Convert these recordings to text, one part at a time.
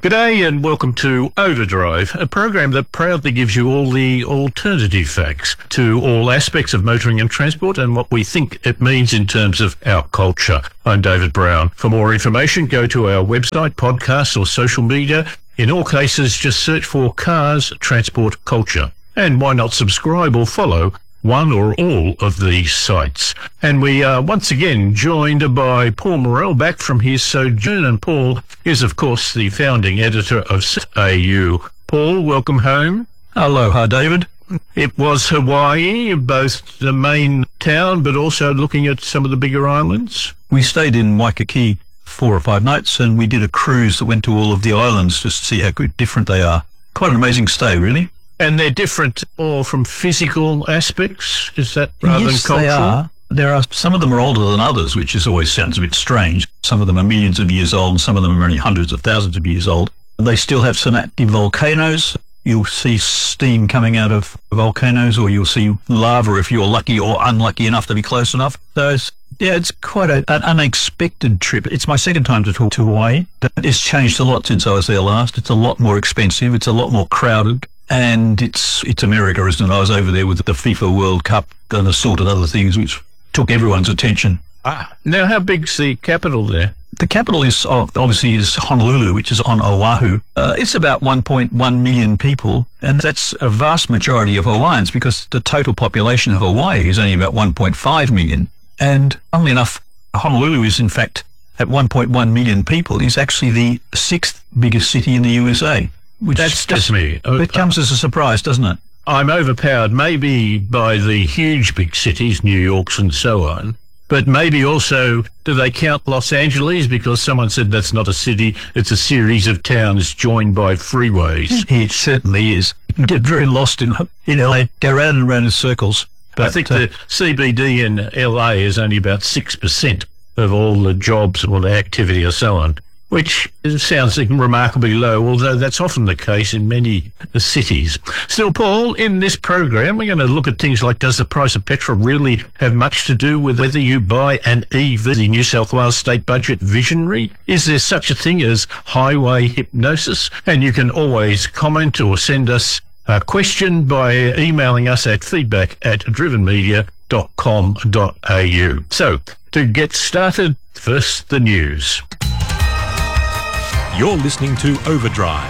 G'day and welcome to Overdrive, a program that proudly gives you all the alternative facts to all aspects of motoring and transport and what we think it means in terms of our culture. I'm David Brown. For more information, go to our website, podcasts or social media. In all cases, just search for Cars Transport Culture. And why not subscribe or follow one or all of these sites. And we are once again joined by Paul Morrell back from his sojourn, and Paul is of course the founding editor of AU. Paul, welcome home. Aloha, David. It was Hawaii, both the main town but also looking at some of the bigger islands. We stayed in Waikiki 4 or 5 nights and we did a cruise that went to all of the islands just to see how different they are. Quite an amazing stay, really. And they're different all from physical aspects, is that rather than cultural? Yes, they are. Some of them are older than others, which always sounds a bit strange. Some of them are millions of years old and some of them are only hundreds of thousands of years old. They still have some active volcanoes. You'll see steam coming out of volcanoes, or you'll see lava if you're lucky or unlucky enough to be close enough. So it's quite an unexpected trip. It's my second time to talk to Hawaii. It's changed a lot since I was there last. It's a lot more expensive. It's a lot more crowded. And it's America, isn't it? I was over there with the FIFA World Cup and assorted other things, which took everyone's attention. Now, how big's the capital there? The capital is obviously Honolulu, which is on Oahu. It's about 1.1 million people, and that's a vast majority of Hawaiians because the total population of Hawaii is only about 1.5 million. And funnily enough, Honolulu is in fact at 1.1 million people is actually the 6th biggest city in the USA. That's just me. It comes as a surprise, doesn't it? I'm overpowered maybe by the huge big cities, New York's and so on, but maybe also do they count Los Angeles because someone said that's not a city, it's a series of towns joined by freeways. It certainly is. You can get very lost in LA, go round and round in circles. But I think the CBD in LA is only about 6% of all the jobs or the activity or so on, which sounds remarkably low, although that's often the case in many cities. Still, Paul, in this program, we're going to look at things like, does the price of petrol really have much to do with whether you buy an EV? The New South Wales State Budget visionary? Is there such a thing as highway hypnosis? And you can always comment or send us a question by emailing us at feedback@drivenmedia.com.au. So, to get started, first the news. You're listening to Overdrive.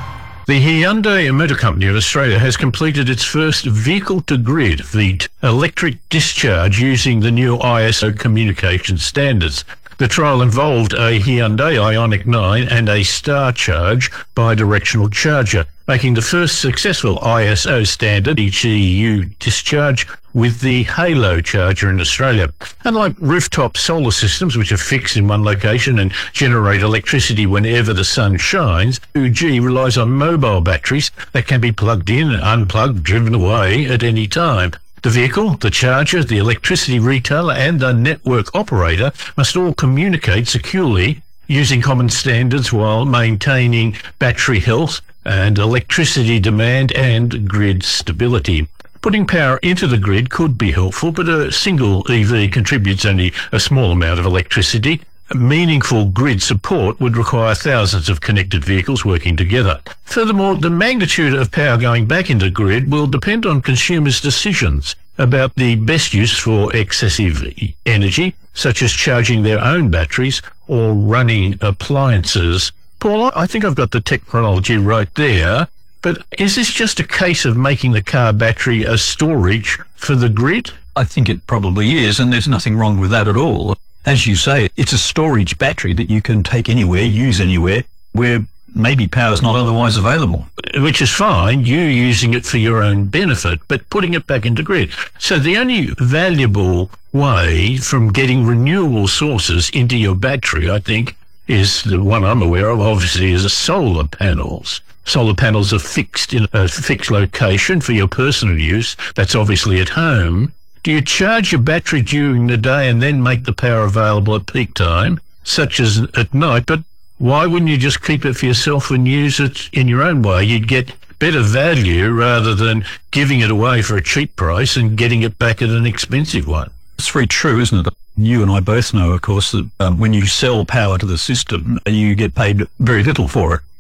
The Hyundai Motor Company of Australia has completed its first vehicle-to-grid, the electric discharge using the new ISO communication standards. The trial involved a Hyundai Ioniq 9 and a StarCharge bidirectional charger, making the first successful ISO standard ECU discharge with the Halo charger in Australia. Unlike rooftop solar systems, which are fixed in one location and generate electricity whenever the sun shines, 2G relies on mobile batteries that can be plugged in, unplugged, driven away at any time. The vehicle, the charger, the electricity retailer and the network operator must all communicate securely using common standards while maintaining battery health and electricity demand and grid stability. Putting power into the grid could be helpful, but a single EV contributes only a small amount of electricity. Meaningful grid support would require thousands of connected vehicles working together. Furthermore, the magnitude of power going back into the grid will depend on consumers' decisions about the best use for excessive energy, such as charging their own batteries or running appliances. Paul, I think I've got the technology right there, but is this just a case of making the car battery a storage for the grid? I think it probably is, and there's nothing wrong with that at all. As you say, it's a storage battery that you can take anywhere, use anywhere, where maybe power's not otherwise available. Which is fine, you using it for your own benefit, but putting it back into grid. So the only valuable way from getting renewable sources into your battery, I think, is the one I'm aware of, obviously, is solar panels. Solar panels are fixed in a fixed location for your personal use. That's obviously at home. Do you charge your battery during the day and then make the power available at peak time, such as at night? But why wouldn't you just keep it for yourself and use it in your own way? You'd get better value rather than giving it away for a cheap price and getting it back at an expensive one. It's very true, isn't it? You and I both know, of course, that when you sell power to the system, you get paid very little for it.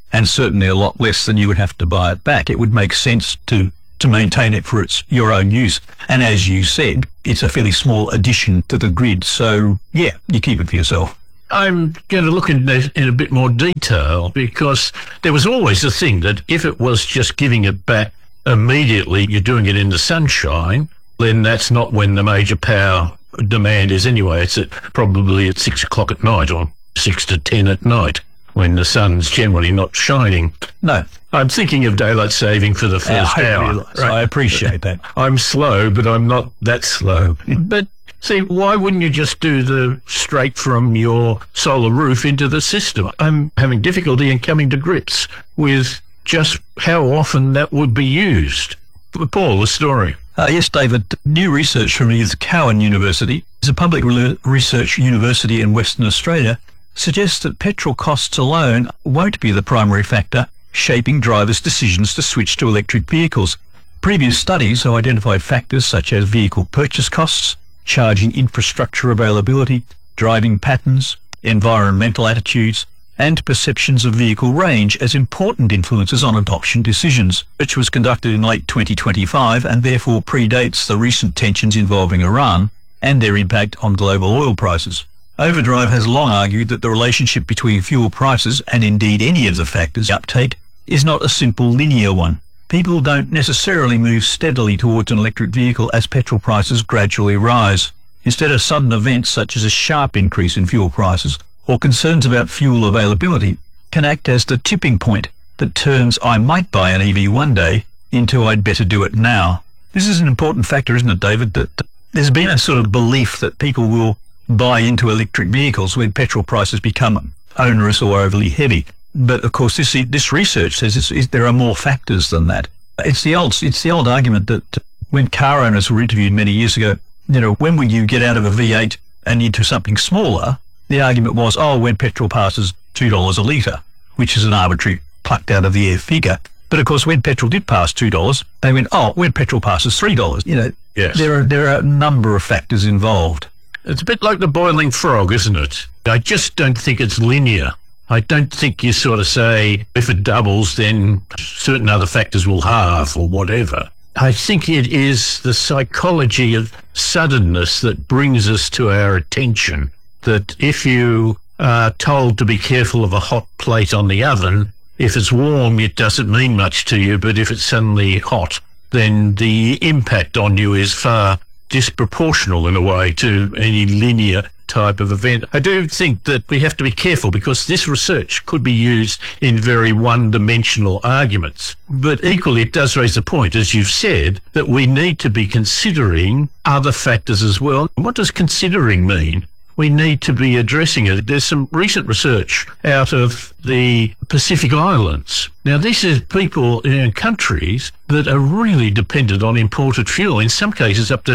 and certainly a lot less than you would have to buy it back. It would make sense to maintain it for your own use. And as you said, it's a fairly small addition to the grid. So, yeah, you keep it for yourself. I'm going to look in a bit more detail, because there was always the thing that if it was just giving it back immediately, you're doing it in the sunshine, then that's not when the major power demand is anyway. It's probably at 6 o'clock at night or 6 to 10 at night, when the sun's generally not shining. No. I'm thinking of daylight saving for the first hour. Right. I appreciate that. I'm slow, but I'm not that slow. But see, why wouldn't you just do the straight from your solar roof into the system? I'm having difficulty in coming to grips with just how often that would be used. Paul, the story. Yes, David. New research from the Cowan University, is a public research university in Western Australia, suggests that petrol costs alone won't be the primary factor shaping drivers' decisions to switch to electric vehicles. Previous studies have identified factors such as vehicle purchase costs, charging infrastructure availability, driving patterns, environmental attitudes, and perceptions of vehicle range as important influences on adoption decisions, which was conducted in late 2025 and therefore predates the recent tensions involving Iran and their impact on global oil prices. Overdrive has long argued that the relationship between fuel prices and indeed any of the factors uptake is not a simple linear one. People don't necessarily move steadily towards an electric vehicle as petrol prices gradually rise. Instead of sudden events such as a sharp increase in fuel prices or concerns about fuel availability can act as the tipping point that turns "I might buy an EV one day" into "I'd better do it now." This is an important factor, isn't it, David, that there's been a sort of belief that people will buy into electric vehicles when petrol prices become onerous or overly heavy. But of course, this research says there are more factors than that. It's the old argument that when car owners were interviewed many years ago, when will you get out of a V8 and into something smaller? The argument was, when petrol passes $2 a litre, which is an arbitrary plucked out of the air figure. But of course, when petrol did pass $2, they went, when petrol passes $3. Yes. There are a number of factors involved. It's a bit like the boiling frog, isn't it? I just don't think it's linear. I don't think you sort of say, if it doubles, then certain other factors will halve or whatever. I think it is the psychology of suddenness that brings us to our attention, that if you are told to be careful of a hot plate on the oven, if it's warm, it doesn't mean much to you, but if it's suddenly hot, then the impact on you is far disproportional in a way to any linear type of event. I do think that we have to be careful, because this research could be used in very one-dimensional arguments. But equally, it does raise the point, as you've said, that we need to be considering other factors as well. What does considering mean? We need to be addressing it. There's some recent research out of the Pacific Islands. Now, this is people in countries that are really dependent on imported fuel, in some cases up to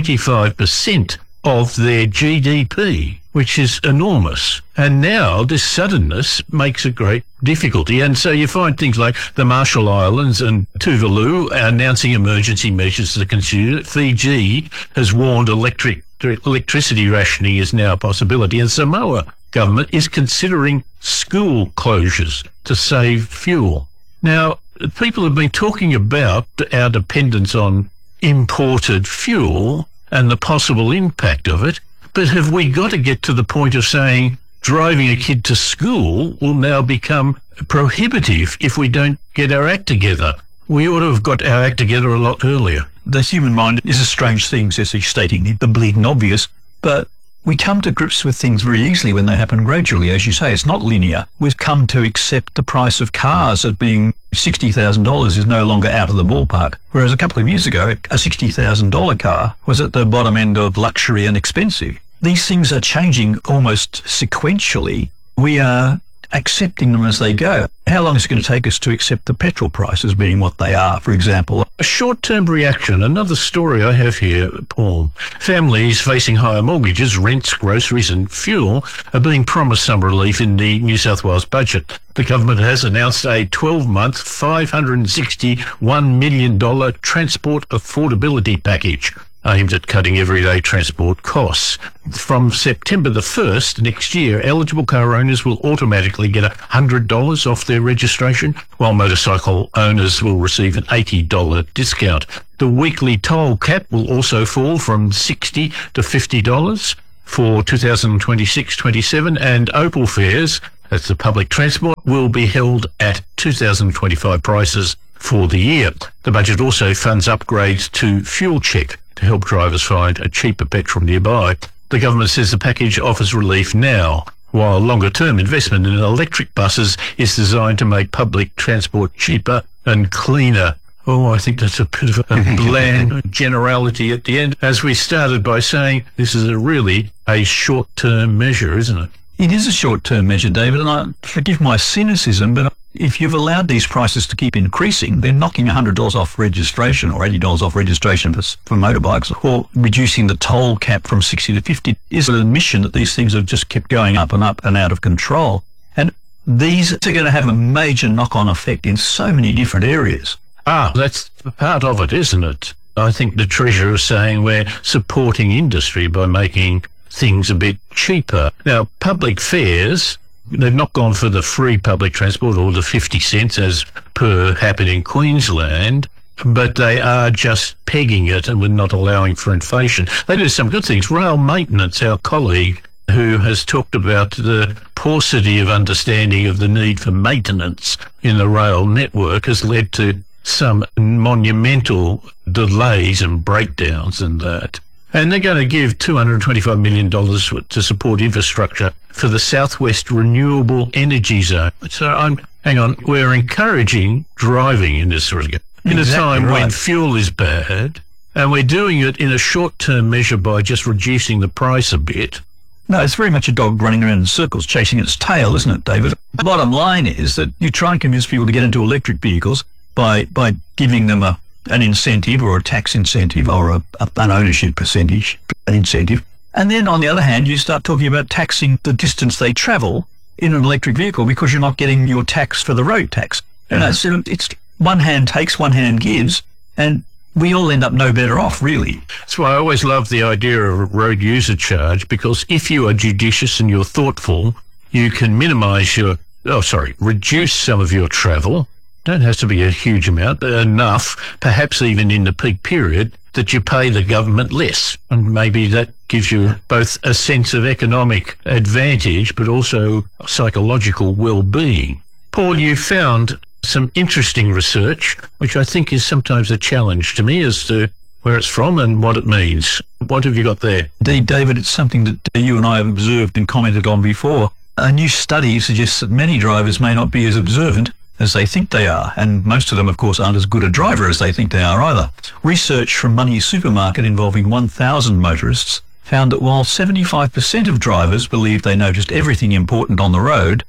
25% of their GDP, which is enormous. And now this suddenness makes a great difficulty. And so you find things like the Marshall Islands and Tuvalu announcing emergency measures to the consumer. Fiji has warned electricity rationing is now a possibility, and Samoa government is considering school closures to save fuel. Now, people have been talking about our dependence on imported fuel and the possible impact of it, but have we got to get to the point of saying driving a kid to school will now become prohibitive if we don't get our act together? We ought to have got our act together a lot earlier. The human mind is a strange thing, as he's stating, the bleeding obvious, but we come to grips with things very easily when they happen gradually. As you say, it's not linear. We've come to accept the price of cars as being $60,000 is no longer out of the ballpark, whereas a couple of years ago, a $60,000 car was at the bottom end of luxury and expensive. These things are changing almost sequentially. We are accepting them as they go. How long is it going to take us to accept the petrol prices being what they are, for example? A short-term reaction. Another story I have here, Paul. Families facing higher mortgages, rents, groceries and fuel are being promised some relief in the New South Wales budget. The government has announced a 12-month, $561 million transport affordability package. aimed at cutting everyday transport costs. From September the 1st next year, eligible car owners will automatically get $100 off their registration, while motorcycle owners will receive an $80 discount. The weekly toll cap will also fall from $60 to $50 for 2026-27, and Opal fares, that's the public transport, will be held at 2025 prices for the year. The budget also funds upgrades to Fuel Check to help drivers find a cheaper petrol nearby. The government says the package offers relief now, while longer-term investment in electric buses is designed to make public transport cheaper and cleaner. Oh, I think that's a bit of a bland generality at the end. As we started by saying, this is really a short-term measure, isn't it? It is a short-term measure, David, and I forgive my cynicism, but if you've allowed these prices to keep increasing, they're knocking $100 off registration or $80 off registration for motorbikes, or reducing the toll cap from 60 to 50 is an admission that these things have just kept going up and out of control. And these are going to have a major knock-on effect in so many different areas. That's part of it, isn't it? I think the Treasurer is saying we're supporting industry by making things a bit cheaper. Now, public fares, they've not gone for the free public transport or the 50 cents as per happened in Queensland, but they are just pegging it and we're not allowing for inflation. They do some good things. Rail Maintenance, our colleague who has talked about the paucity of understanding of the need for maintenance in the rail network, has led to some monumental delays and breakdowns and that. And they're going to give $225 million to support infrastructure for the Southwest Renewable Energy Zone. So hang on, we're encouraging driving in this regard in a time when fuel is bad, and we're doing it in a short-term measure by just reducing the price a bit. No, it's very much a dog running around in circles, chasing its tail, isn't it, David? The bottom line is that you try and convince people to get into electric vehicles by giving them an incentive or a tax incentive or an ownership percentage, an incentive. And then on the other hand, you start talking about taxing the distance they travel in an electric vehicle because you're not getting your tax for the road tax. And so it's one hand takes, one hand gives, and we all end up no better off, really. That's why I always love the idea of a road user charge, because if you are judicious and you're thoughtful, you can reduce some of your travel. Don't have to be a huge amount, but enough, perhaps even in the peak period, that you pay the government less. And maybe that gives you both a sense of economic advantage, but also psychological well-being. Paul, you found some interesting research, which I think is sometimes a challenge to me as to where it's from and what it means. What have you got there? Indeed, David, it's something that you and I have observed and commented on before. A new study suggests that many drivers may not be as observant as they think they are, and most of them, of course, aren't as good a driver as they think they are either. Research from Money Supermarket involving 1,000 motorists found that while 75% of drivers believed they noticed everything important on the road,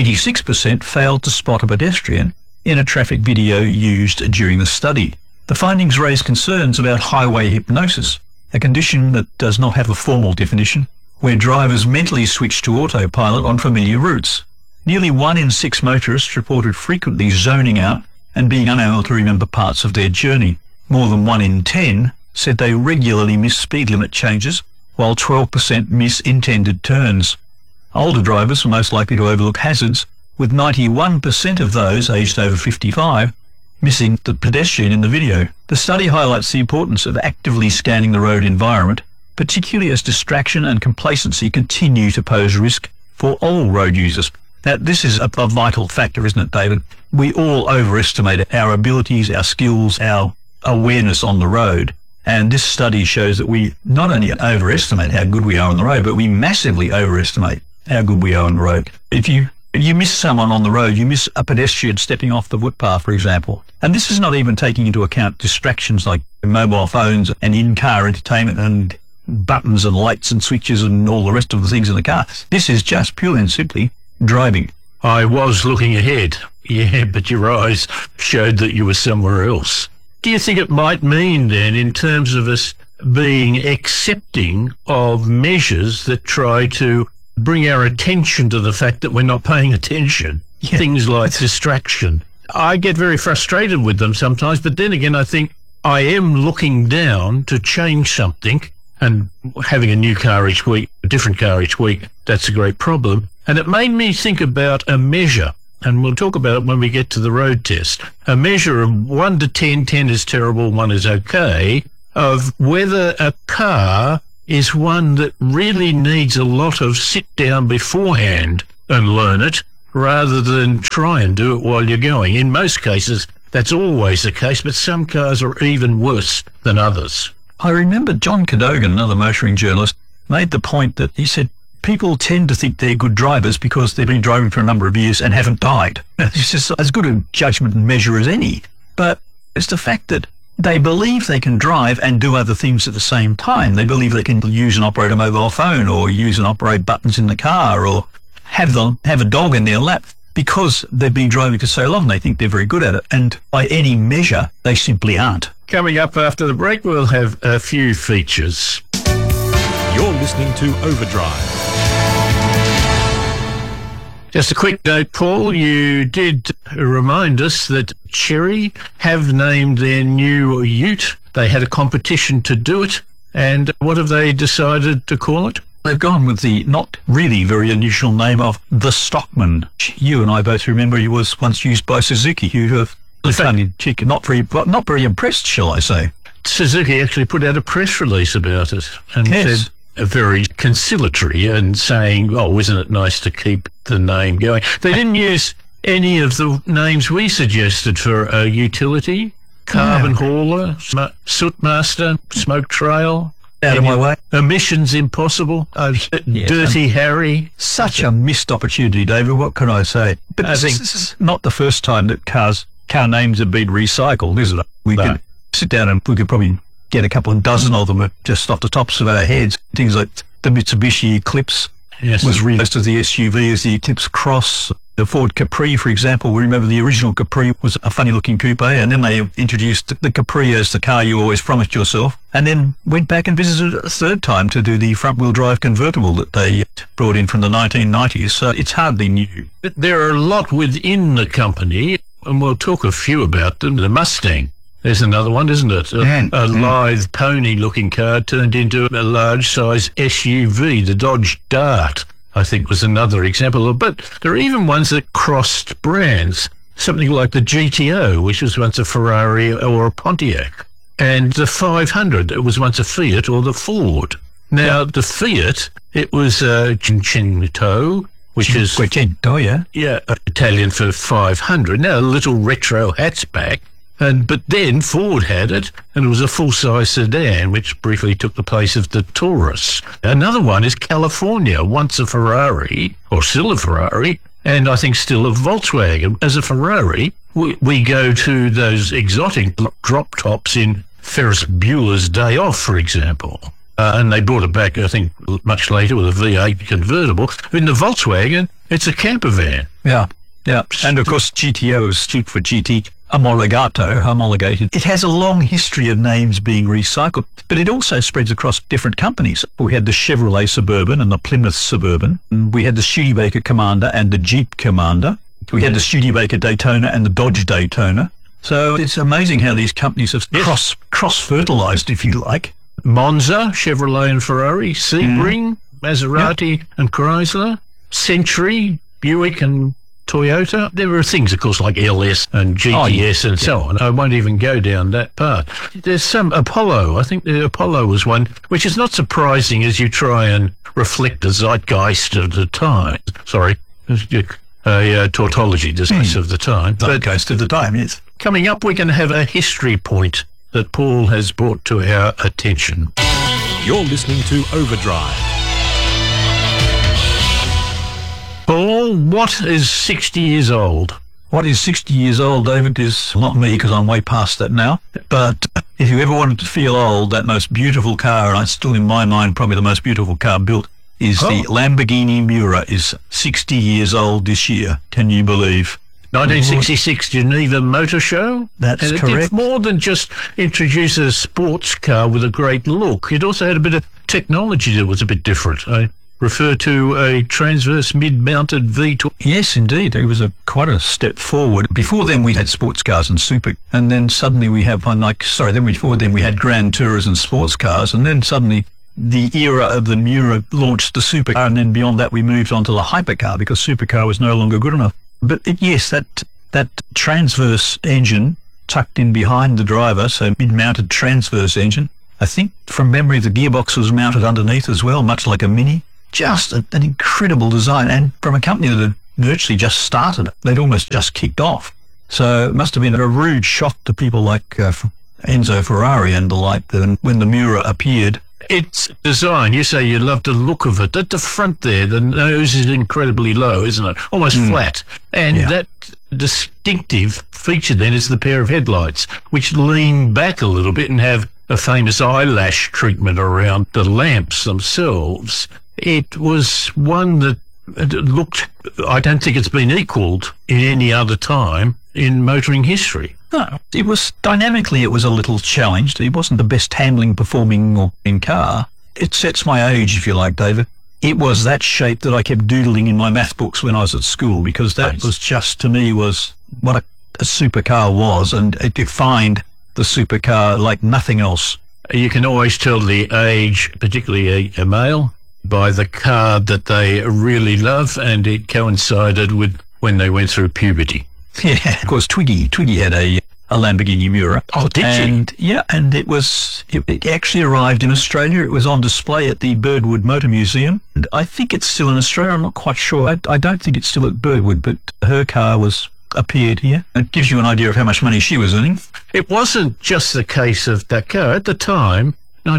86% failed to spot a pedestrian in a traffic video used during the study. The findings raise concerns about highway hypnosis, a condition that does not have a formal definition, where drivers mentally switch to autopilot on familiar routes. Nearly 1 in 6 motorists reported frequently zoning out and being unable to remember parts of their journey. More than 1 in 10 said they regularly miss speed limit changes, while 12% miss intended turns. Older drivers were most likely to overlook hazards, with 91% of those aged over 55 missing the pedestrian in the video. The study highlights the importance of actively scanning the road environment, particularly as distraction and complacency continue to pose risk for all road users. Now, this is a vital factor, isn't it, David? We all overestimate our abilities, our skills, our awareness on the road. And this study shows that we not only overestimate how good we are on the road, but we massively overestimate how good we are on the road. If you miss someone on the road, you miss a pedestrian stepping off the footpath, for example. And this is not even taking into account distractions like mobile phones and in-car entertainment and buttons and lights and switches and all the rest of the things in the car. This is just purely and simply driving. I was looking ahead. Yeah, but your eyes showed that you were somewhere else. Do you think it might mean then, in terms of us being accepting of measures that try to bring our attention to the fact that we're not paying attention? Yeah. Things like distraction. I get very frustrated with them sometimes, but then again, I think I am looking down to change something, and having a new car each week, a different car each week, that's a great problem. And it made me think about a measure, and we'll talk about it when we get to the road test, a measure of 1 to 10, 10 is terrible, 1 is okay, of whether a car is one that really needs a lot of sit down beforehand and learn it, rather than try and do it while you're going. In most cases, that's always the case, but some cars are even worse than others. I remember John Cadogan, another motoring journalist, made the point that he said people tend to think they're good drivers because they've been driving for a number of years and haven't died. It's just as good a judgment and measure as any. But it's the fact that they believe they can drive and do other things at the same time. They believe they can use and operate a mobile phone, or use and operate buttons in the car, or have a dog in their lap, because they've been driving for so long. They think they're very good at it, and by any measure, they simply aren't. Coming up after the break, we'll have a few features. You're listening to Overdrive. Just a quick note, Paul, you did remind us that Chery have named their new ute. They had a competition to do it, and what have they decided to call it? They've gone with the not really very unusual name of the Stockman. You and I both remember he was once used by Suzuki, who have funny chick, not very impressed, shall I say. Suzuki actually put out a press release about it and said very conciliatory and saying, oh, isn't it nice to keep the name going? They didn't use any of the names we suggested for a utility, Carbon Hauler, Soot Master, Smoke Trail. Out of my way. Emissions Impossible, Dirty Harry. Such a missed opportunity, David. What can I say? But I think this is not the first time that car names have been recycled, is it? We could sit down and we could probably get a couple of dozen of them just off the tops of our heads. Things like the Mitsubishi Eclipse was released as the SUV, as the Eclipse Cross. The Ford Capri, for example, we remember the original Capri was a funny-looking coupe, and then they introduced the Capri as the car you always promised yourself, and then went back and visited it a third time to do the front-wheel drive convertible that they brought in from the 1990s, so it's hardly new. But there are a lot within the company, and we'll talk a few about them. The Mustang, there's another one, isn't it? A lithe pony-looking car turned into a large-size SUV, the Dodge Dart, I think, was another example. But there are even ones that crossed brands, something like the GTO, which was once a Ferrari or a Pontiac, and the 500, it was once a Fiat or the Ford. Now, the Fiat, it was Cinquecento, which is Italian for 500. Now, a little retro hatchback. But then Ford had it, and it was a full-size sedan, which briefly took the place of the Taurus. Another one is California, once a Ferrari, or still a Ferrari, and I think still a Volkswagen. As a Ferrari, we go to those exotic drop tops in Ferris Bueller's Day Off, for example. And they brought it back, I think, much later with a V8 convertible. In the Volkswagen, it's a camper van. Yeah. And, of course, GTO stood for GT homologated. It has a long history of names being recycled, but it also spreads across different companies. We had the Chevrolet Suburban and the Plymouth Suburban. We had the Studebaker Commander and the Jeep Commander. We had the Studebaker Daytona and the Dodge Daytona. So it's amazing how these companies have cross-fertilized, if you like. Monza, Chevrolet and Ferrari, Sebring, Maserati and Chrysler, Century, Buick and Toyota. There are things, of course, like LS and GTS and so on. I won't even go down that path. There's some Apollo. I think the Apollo was one, which is not surprising as you try and reflect the zeitgeist of the time. Sorry, a tautology device of the time. Zeitgeist of the time, yes. Coming up, we can have a history point that Paul has brought to our attention. You're listening to Overdrive. Paul, what is 60 years old? What is 60 years old, David, is not me, because I'm way past that now. But if you ever wanted to feel old, that most beautiful car, and it's still in my mind probably the most beautiful car built, is the Lamborghini Miura, is 60 years old this year. Can you believe? 1966 Geneva Motor Show. That's correct. It did more than just introduce a sports car with a great look. It also had a bit of technology that was a bit different. refer to a transverse mid-mounted V12? Yes, indeed. It was quite a step forward. Before then, we had sports cars and super, and then suddenly we have before then we had Grand Tours and sports cars, and then suddenly the era of the Miura launched the supercar, and then beyond that we moved on to the hypercar because supercar was no longer good enough. But yes, that transverse engine tucked in behind the driver, so mid-mounted transverse engine. I think from memory the gearbox was mounted underneath as well, much like a Mini. Just an incredible design, and from a company that had virtually just started. They'd almost just kicked off. So it must have been a rude shock to people like Enzo Ferrari and the like when the Miura appeared. Its design, you say you love the look of it. At the front there, the nose is incredibly low, isn't it? Almost flat. And that distinctive feature then is the pair of headlights, which lean back a little bit and have a famous eyelash treatment around the lamps themselves. It was one that looked, I don't think it's been equalled in any other time in motoring history. No, it was dynamically, it was a little challenged. It wasn't the best handling, performing or in car. It sets my age, if you like, David. It was that shape that I kept doodling in my math books when I was at school, because that was just, to me, was what a supercar was, and it defined the supercar like nothing else. You can always tell the age, particularly a male, by the car that they really love, and it coincided with when they went through puberty. Yeah, of course, Twiggy had a Lamborghini Miura. Oh, did she? Yeah, and it actually arrived in Australia. It was on display at the Birdwood Motor Museum. And I think it's still in Australia. I'm not quite sure. I don't think it's still at Birdwood, but her car appeared here. It gives you an idea of how much money she was earning. It wasn't just the case of that car. At the time,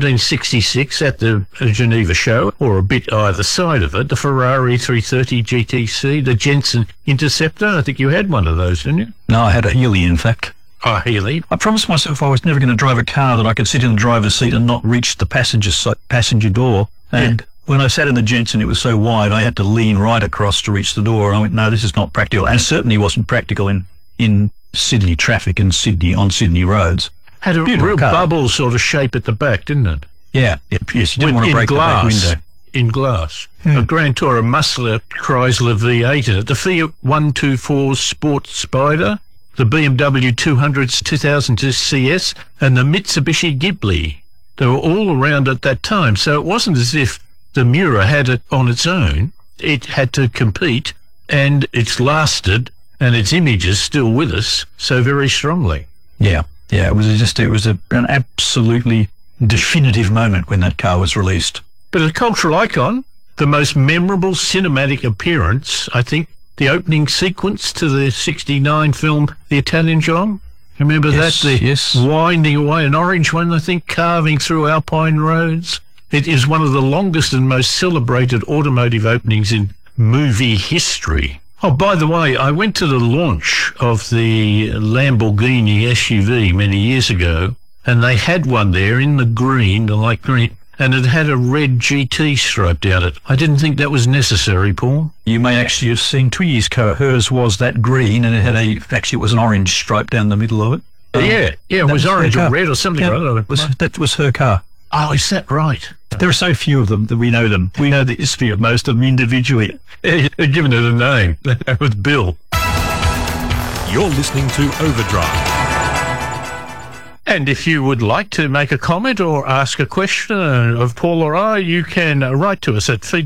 1966, at the Geneva show, or a bit either side of it, the Ferrari 330 GTC, the Jensen Interceptor. I think you had one of those, didn't you? No, I had a Healey, in fact. Oh, Healey. I promised myself I was never going to drive a car that I could sit in the driver's seat and not reach the passenger door. And when I sat in the Jensen, it was so wide, I had to lean right across to reach the door. And I went, no, this is not practical. And it certainly wasn't practical in Sydney traffic and on Sydney roads. Had a real bubble sort of shape at the back, didn't it? Yeah. Yes, you didn't want to break the back window. In glass. A Grand Tourer Muscular Chrysler V8 in it, the Fiat 124 Sport Spider, the BMW 200's 2002 CS, and the Mitsubishi Ghibli. They were all around at that time, so it wasn't as if the Miura had it on its own. It had to compete, and it's lasted, and its image is still with us so very strongly. Yeah. Yeah, it was an absolutely definitive moment when that car was released. But a cultural icon, the most memorable cinematic appearance, I think, the opening sequence to the 1969 film The Italian Job. Remember that? Yes. Winding away, an orange one, I think, carving through alpine roads. It is one of the longest and most celebrated automotive openings in movie history. Oh, by the way, I went to the launch of the Lamborghini SUV many years ago, and they had one there in the green, the light green, and it had a red GT stripe down it. I didn't think that was necessary, Paul. You may actually have seen Twiggy's car. Hers was that green, and it was an orange stripe down the middle of it. Yeah, it was orange or red or something. Yeah, that was her car. Oh, is that right? There are so few of them that we know them. We know the history of most of them individually. Given it a name. That was Bill. You're listening to Overdrive. And if you would like to make a comment or ask a question of Paul or I, you can write to us at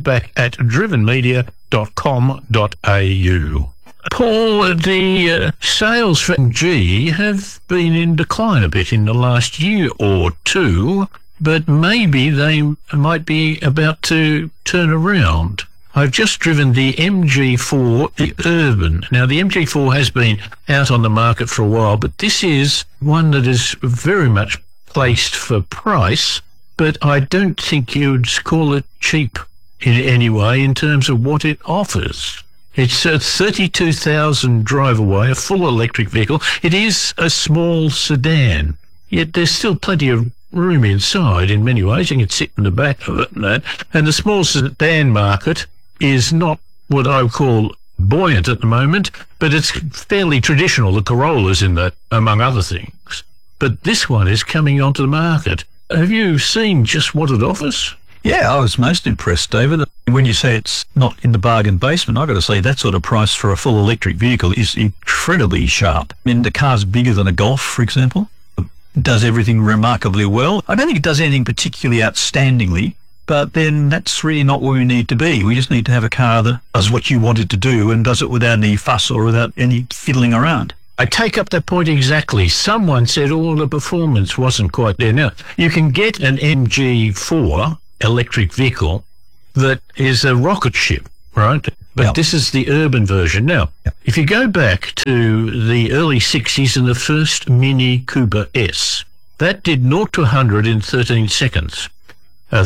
feedback@drivenmedia.com.au. Paul, the sales for MG have been in decline a bit in the last year or two, but maybe they might be about to turn around. I've just driven the MG4, the Urban. Now, the MG4 has been out on the market for a while, but this is one that is very much placed for price, but I don't think you'd call it cheap in any way in terms of what it offers. It's a 32,000 drive away, a full electric vehicle. It is a small sedan, yet there's still plenty of room inside in many ways. You can sit in the back of it and that. And the small sedan market is not what I would call buoyant at the moment, but it's fairly traditional. The Corolla's in that, among other things. But this one is coming onto the market. Have you seen just what it offers? Yeah, I was most impressed, David. When you say it's not in the bargain basement, I've got to say that sort of price for a full electric vehicle is incredibly sharp. I mean, the car's bigger than a Golf, for example. It does everything remarkably well. I don't think it does anything particularly outstandingly, but then that's really not where we need to be. We just need to have a car that does what you want it to do and does it without any fuss or without any fiddling around. I take up that point exactly. Someone said all the performance wasn't quite there. Now, you can get an MG4 electric vehicle that is a rocket ship, right? But this is the urban version. Now, if you go back to the early 60s and the first Mini Cooper S, that did 0 to 100 in 13 seconds, a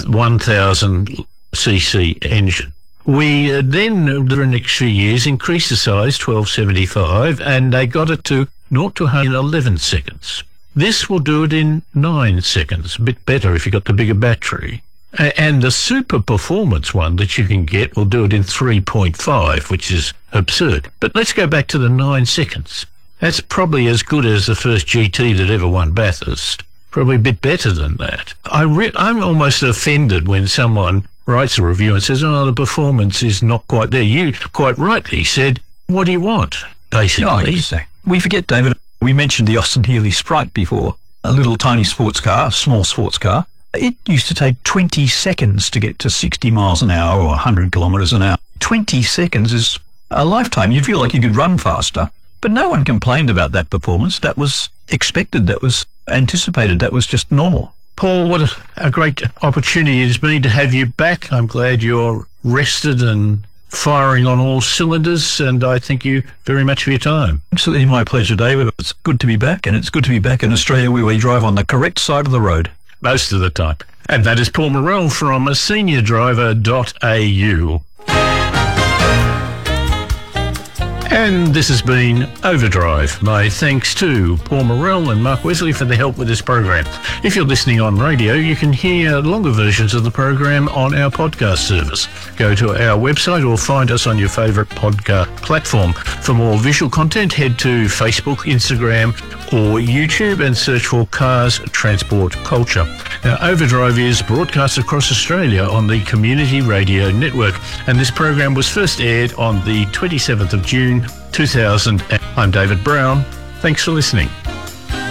1,000cc engine. We then, over the next few years, increased the size, 1275, and they got it to 0 to 100 in 11 seconds. This will do it in 9 seconds, a bit better if you've got the bigger battery. And the super performance one that you can get will do it in 3.5, which is absurd. But let's go back to the 9 seconds. That's probably as good as the first GT that ever won Bathurst. Probably a bit better than that. I'm almost offended when someone writes a review and says, oh, the performance is not quite there. You quite rightly said, what do you want, basically? No, exactly. We forget, David, we mentioned the Austin Healey Sprite before, a little tiny sports car, a small sports car. It used to take 20 seconds to get to 60 miles an hour or 100 kilometres an hour. 20 seconds is a lifetime. You feel like you could run faster. But no one complained about that performance. That was expected. That was anticipated. That was just normal. Paul, what a great opportunity it has been to have you back. I'm glad you're rested and firing on all cylinders, and I thank you very much for your time. Absolutely my pleasure, David. It's good to be back, and it's good to be back in Australia where we drive on the correct side of the road. Most of the time. And that is Paul Morell from seniordriver.au. And this has been Overdrive. My thanks to Paul Morell and Mark Wesley for the help with this program. If you're listening on radio, you can hear longer versions of the program on our podcast service. Go to our website or find us on your favourite podcast platform. For more visual content, head to Facebook, Instagram or YouTube and search for Cars Transport Culture. Now, Overdrive is broadcast across Australia on the Community Radio Network, and this program was first aired on the 27th of June 2000. I'm David Brown. Thanks for listening.